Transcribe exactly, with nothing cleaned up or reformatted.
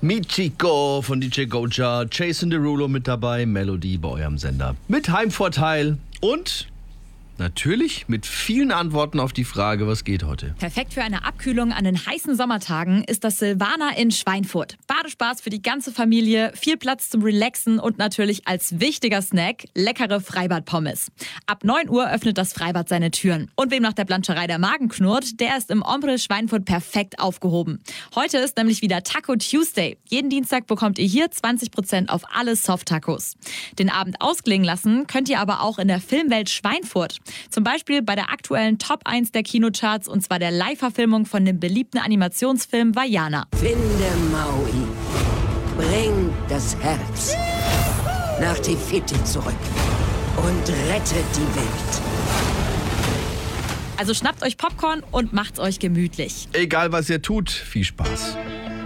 Michiko von D J Goja, Jason Derulo mit dabei, Melody bei eurem Sender. Mit Heimvorteil und natürlich mit vielen Antworten auf die Frage, was geht heute. Perfekt für eine Abkühlung an den heißen Sommertagen ist das Silvana in Schweinfurt. Badespaß für die ganze Familie, viel Platz zum Relaxen und natürlich als wichtiger Snack leckere Freibad-Pommes. Ab neun Uhr öffnet das Freibad seine Türen. Und wem nach der Planscherei der Magen knurrt, der ist im Ombre Schweinfurt perfekt aufgehoben. Heute ist nämlich wieder Taco Tuesday. Jeden Dienstag bekommt ihr hier zwanzig Prozent auf alle Soft-Tacos. Den Abend ausklingen lassen könnt ihr aber auch in der Filmwelt Schweinfurt. Zum Beispiel bei der aktuellen Top eins der Kinocharts, und zwar der Live-Verfilmung von dem beliebten Animationsfilm Vaiana. Finde Maui. Bring das Herz nach Te Fiti zurück und rette die Welt. Also schnappt euch Popcorn und macht's euch gemütlich. Egal was ihr tut, viel Spaß.